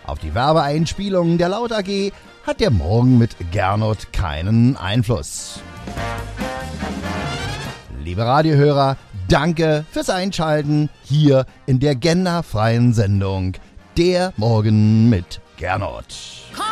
Auf die Werbeeinspielungen der Laut AG hat der Morgen mit Gernot keinen Einfluss. Liebe Radiohörer, danke fürs Einschalten hier in der genderfreien Sendung Der Morgen mit Gernot.